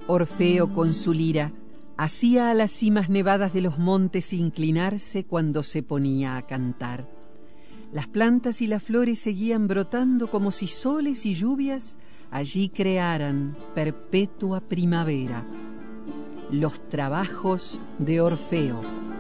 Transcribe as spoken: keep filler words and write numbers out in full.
Orfeo con su lira hacía a las cimas nevadas de los montes inclinarse cuando se ponía a cantar. Las plantas y las flores seguían brotando como si soles y lluvias allí crearan perpetua primavera. Los trabajos de Orfeo.